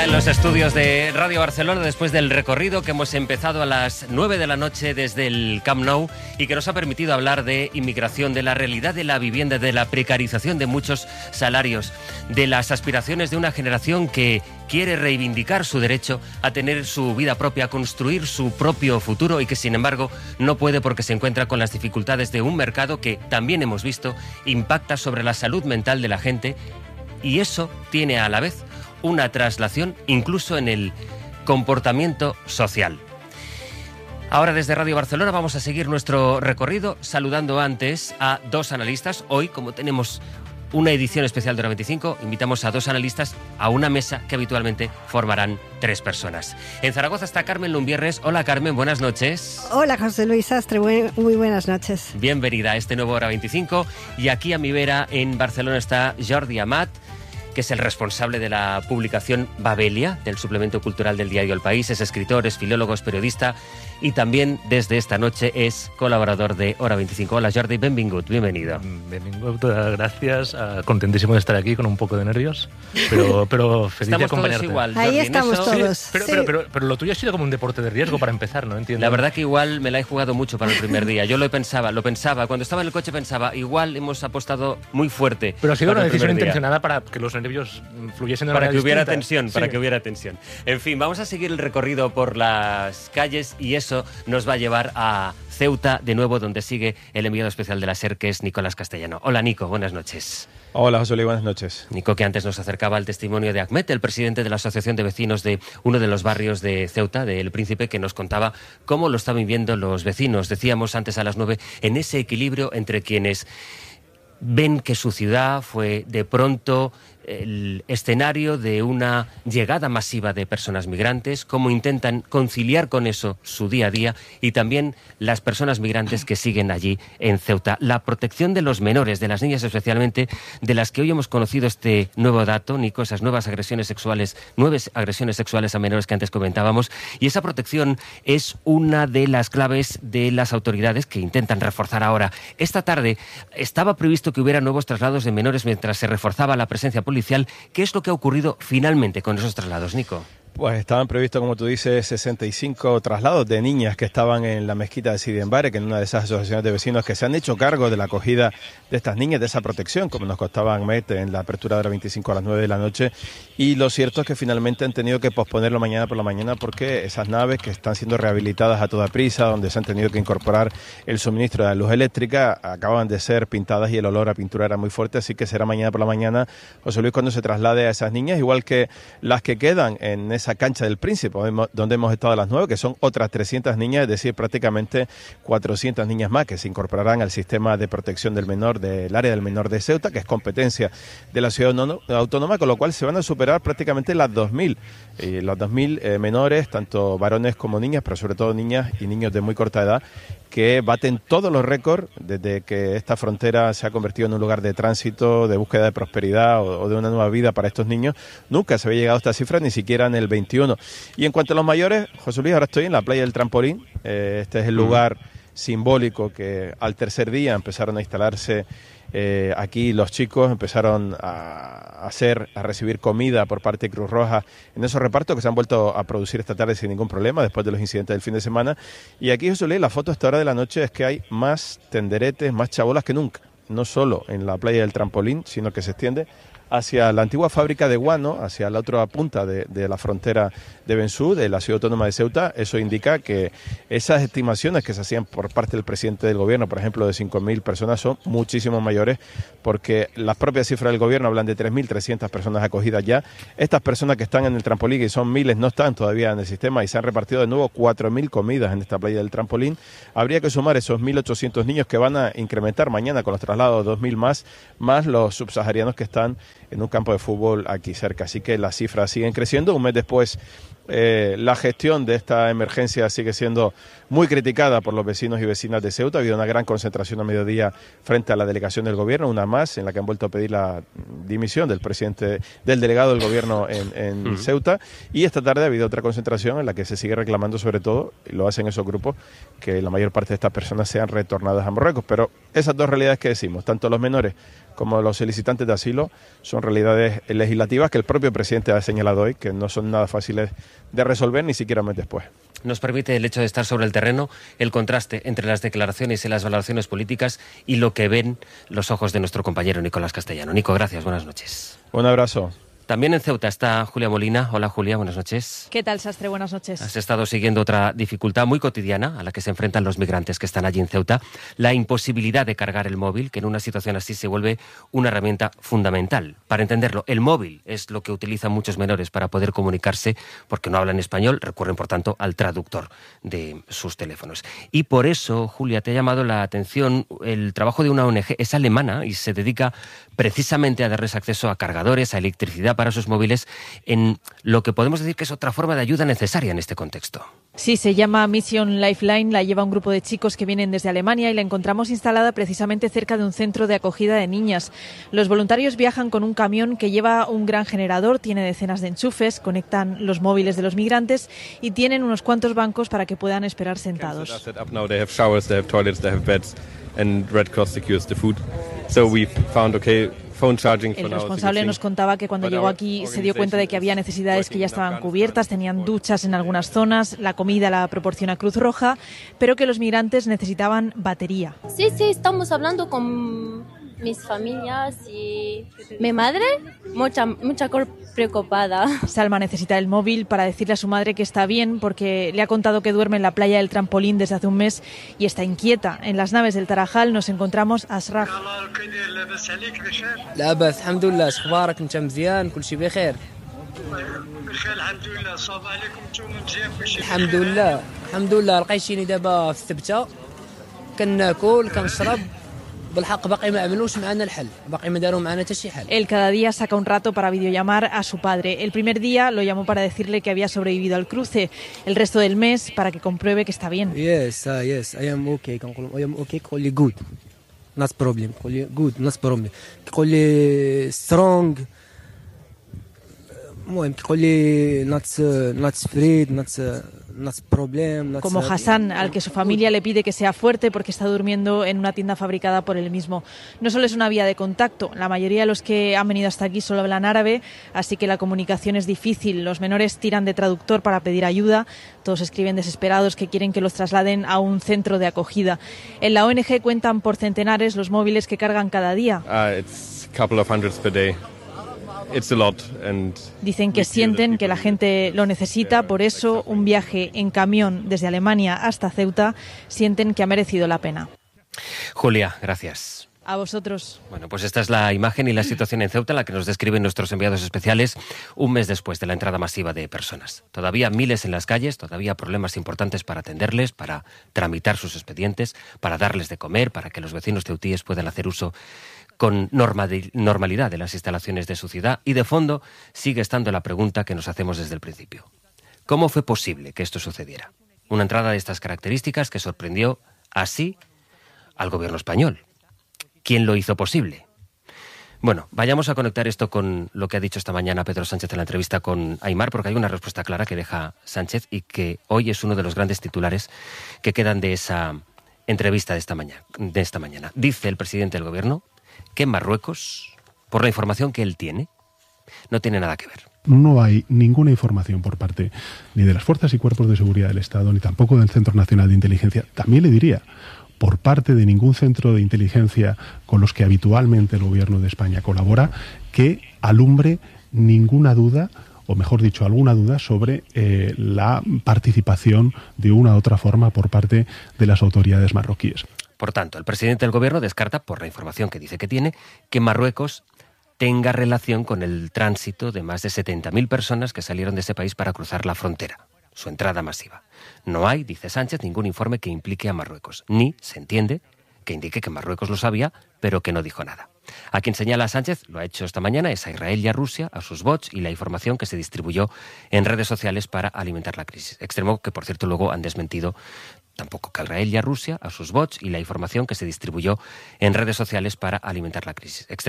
Ya en los estudios de Radio Barcelona, después del recorrido que hemos empezado a las 9 de la noche desde el Camp Nou y que nos ha permitido hablar de inmigración, de la realidad de la vivienda, de la precarización de muchos salarios, de las aspiraciones de una generación que quiere reivindicar su derecho a tener su vida propia, a construir su propio futuro y que sin embargo no puede porque se encuentra con las dificultades de un mercado que también hemos visto impacta sobre la salud mental de la gente y eso tiene a la vez una traslación incluso en el comportamiento social. Ahora desde Radio Barcelona vamos a seguir nuestro recorrido saludando antes a dos analistas. Hoy, como tenemos una edición especial de Hora 25, invitamos a dos analistas a una mesa que habitualmente formarán 3 personas. En Zaragoza está Carmen Lumbierres. Hola Carmen, buenas noches. Hola José Luis Sastre, muy buenas noches. Bienvenida a este nuevo Hora 25. Y aquí a mi vera en Barcelona está Jordi Amat, que es el responsable de la publicación Babelia, del suplemento cultural del diario El País. Es escritor, es filólogo, es periodista y también desde esta noche es colaborador de Hora 25. Hola Jordi, benvingut, bienvenido. Benvingut, gracias. Contentísimo de estar aquí con un poco de nervios, pero feliz estamos de acompañarte. Todos igual, Ahí Jordi, estamos todos. Sí, pero lo tuyo ha sido como un deporte de riesgo para empezar, ¿no? Entiendo. La verdad que igual me la he jugado mucho para el primer día. Yo lo pensaba. Cuando estaba en el coche pensaba, igual hemos apostado muy fuerte. Pero ha sido una decisión intencionada intencionada para que los nervios fluyesen de para manera que hubiera distinta. tensión, para que hubiera tensión. En fin, vamos a seguir el recorrido por las calles y eso nos va a llevar a Ceuta de nuevo, donde sigue el enviado especial de la SER, que es Nicolás Castellano. Hola Nico, buenas noches. Hola José Luis, buenas noches. Nico, que antes nos acercaba el testimonio de Ahmed, el presidente de la Asociación de Vecinos de uno de los barrios de Ceuta, de El Príncipe, que nos contaba cómo lo están viviendo los vecinos. Decíamos antes a las 9, en ese equilibrio entre quienes ven que su ciudad fue de pronto el escenario de una llegada masiva de personas migrantes, cómo intentan conciliar con eso su día a día y también las personas migrantes que siguen allí en Ceuta. La protección de los menores, de las niñas especialmente, de las que hoy hemos conocido este nuevo dato, Nico, esas nuevas agresiones sexuales, 9 agresiones sexuales a menores que antes comentábamos, y esa protección es una de las claves de las autoridades que intentan reforzar ahora. Esta tarde estaba previsto que hubiera nuevos traslados de menores mientras se reforzaba la presencia policial. ¿Qué es lo que ha ocurrido finalmente con esos traslados, Nico? Pues estaban previstos, como tú dices, 65 traslados de niñas que estaban en la mezquita de Sidi Mbarek, en una de esas asociaciones de vecinos que se han hecho cargo de la acogida de estas niñas, de esa protección, como nos contaba Ahmed en la apertura de Hora 25 a las 9 de la noche. Y lo cierto es que finalmente han tenido que posponerlo mañana por la mañana porque esas naves que están siendo rehabilitadas a toda prisa, donde se han tenido que incorporar el suministro de la luz eléctrica, acaban de ser pintadas y el olor a pintura era muy fuerte, así que será mañana por la mañana, José Luis, cuando se traslade a esas niñas, igual que las que quedan en esa cancha del Príncipe, donde hemos estado a las 9, que son otras 300 niñas, es decir, prácticamente 400 niñas más que se incorporarán al sistema de protección del menor del área del menor de Ceuta, que es competencia de la ciudad autónoma, con lo cual se van a superar prácticamente las 2.000, los 2.000 menores, tanto varones como niñas, pero sobre todo niñas y niños de muy corta edad, que baten todos los récords desde que esta frontera se ha convertido en un lugar de tránsito, de búsqueda de prosperidad o de una nueva vida para estos niños. Nunca se había llegado a esta cifra, ni siquiera en el 21. Y en cuanto a los mayores, José Luis, ahora estoy en la playa del Trampolín. Este es el lugar simbólico que al tercer día empezaron a instalarse aquí los chicos, empezaron a recibir comida por parte de Cruz Roja en esos repartos que se han vuelto a producir esta tarde sin ningún problema después de los incidentes del fin de semana. Y aquí, José Luis, la foto a esta hora de la noche es que hay más tenderetes, más chabolas que nunca, no solo en la playa del Trampolín, sino que se extiende hacia la antigua fábrica de guano, hacia la otra punta de la frontera de Bensú, de la ciudad autónoma de Ceuta. Eso indica que esas estimaciones que se hacían por parte del presidente del gobierno, por ejemplo, de 5.000 personas, son muchísimo mayores, porque las propias cifras del gobierno hablan de 3.300 personas acogidas ya. Estas personas que están en el trampolín, y son miles, no están todavía en el sistema y se han repartido de nuevo 4.000 comidas en esta playa del Trampolín. Habría que sumar esos 1.800 niños que van a incrementar mañana con los traslados 2.000 más los subsaharianos que están en un campo de fútbol aquí cerca. Así que las cifras siguen creciendo. Un mes después La gestión de esta emergencia sigue siendo muy criticada por los vecinos y vecinas de Ceuta. Ha habido una gran concentración a mediodía frente a la delegación del gobierno, una más, en la que han vuelto a pedir la dimisión del delegado del gobierno en Ceuta. Y esta tarde ha habido otra concentración en la que se sigue reclamando, sobre todo, y lo hacen esos grupos, que la mayor parte de estas personas sean retornadas a Marruecos. Pero esas dos realidades que decimos, tanto los menores como los solicitantes de asilo, son realidades legislativas que el propio presidente ha señalado hoy, que no son nada fáciles de resolver, ni siquiera un mes después. Nos permite el hecho de estar sobre el terreno el contraste entre las declaraciones y las valoraciones políticas y lo que ven los ojos de nuestro compañero Nicolás Castellano. Nico, gracias, buenas noches. Un abrazo. También en Ceuta está Julia Molina. Hola Julia, buenas noches. ¿Qué tal, Sastre? Buenas noches. Has estado siguiendo otra dificultad muy cotidiana a la que se enfrentan los migrantes que están allí en Ceuta, la imposibilidad de cargar el móvil, que en una situación así se vuelve una herramienta fundamental. Para entenderlo, el móvil es lo que utilizan muchos menores para poder comunicarse, porque no hablan español, recurren por tanto al traductor de sus teléfonos. Y por eso, Julia, te ha llamado la atención el trabajo de una ONG, es alemana y se dedica precisamente a darles acceso a cargadores, a electricidad para sus móviles, en lo que podemos decir que es otra forma de ayuda necesaria en este contexto. Sí, se llama Mission Lifeline, la lleva un grupo de chicos que vienen desde Alemania y la encontramos instalada precisamente cerca de un centro de acogida de niñas. Los voluntarios viajan con un camión que lleva un gran generador, tiene decenas de enchufes, conectan los móviles de los migrantes y tienen unos cuantos bancos para que puedan esperar sentados. El responsable nos contaba que cuando llegó aquí se dio cuenta de que había necesidades que ya estaban cubiertas, tenían duchas en algunas zonas, la comida la proporciona Cruz Roja, pero que los migrantes necesitaban batería. Sí, estamos hablando con mis familias y mi madre, mucha preocupada. Salma necesita el móvil para decirle a su madre que está bien porque le ha contado que duerme en la playa del Trampolín desde hace un mes y está inquieta. En las naves del Tarajal nos encontramos a Asraf. Él cada día saca un rato para videollamar a su padre. El primer día lo llamó para decirle que había sobrevivido al cruce. El resto del mes para que compruebe que está bien. Yes, I am okay. I am okay. Good. Not problem. Good. Not problem. Strong. Not afraid. Como Hassan, al que su familia le pide que sea fuerte porque está durmiendo en una tienda fabricada por él mismo. No solo es una vía de contacto, la mayoría de los que han venido hasta aquí solo hablan árabe, así que la comunicación es difícil. Los menores tiran de traductor para pedir ayuda, todos escriben desesperados que quieren que los trasladen a un centro de acogida. En la ONG cuentan por centenares los móviles que cargan cada día. It's a couple of hundreds per day. It's a lot, and dicen que sienten que la gente lo necesita, por eso un viaje en camión desde Alemania hasta Ceuta sienten que ha merecido la pena. Julia, gracias. A vosotros. Bueno, pues esta es la imagen y la situación en Ceuta, la que nos describen nuestros enviados especiales un mes después de la entrada masiva de personas. Todavía miles en las calles, todavía problemas importantes para atenderles, para tramitar sus expedientes, para darles de comer, para que los vecinos ceutíes puedan hacer uso con normalidad de las instalaciones de su ciudad. Y de fondo sigue estando la pregunta que nos hacemos desde el principio. ¿Cómo fue posible que esto sucediera? Una entrada de estas características que sorprendió así al gobierno español. ¿Quién lo hizo posible? Bueno, vayamos a conectar esto con lo que ha dicho esta mañana Pedro Sánchez en la entrevista con Aimar, porque hay una respuesta clara que deja Sánchez y que hoy es uno de los grandes titulares que quedan de esa entrevista de esta mañana. Dice el presidente del gobierno que en Marruecos, por la información que él tiene, no tiene nada que ver. No hay ninguna información por parte ni de las fuerzas y cuerpos de seguridad del Estado, ni tampoco del Centro Nacional de Inteligencia. También le diría, por parte de ningún centro de inteligencia con los que habitualmente el gobierno de España colabora, que alumbre ninguna duda, o mejor dicho, alguna duda sobre la participación de una u otra forma por parte de las autoridades marroquíes. Por tanto, el presidente del gobierno descarta, por la información que dice que tiene, que Marruecos tenga relación con el tránsito de más de 70.000 personas que salieron de ese país para cruzar la frontera, su entrada masiva. No hay, dice Sánchez, ningún informe que implique a Marruecos, ni se entiende que indique que Marruecos lo sabía, pero que no dijo nada. A quien señala Sánchez, lo ha hecho esta mañana, es a Israel y a Rusia, a sus bots y la información que se distribuyó en redes sociales para alimentar la crisis. Extremo que, por cierto, luego han desmentido tampoco que a Israel y a Rusia, a sus bots y la información que se distribuyó en redes sociales para alimentar la crisis.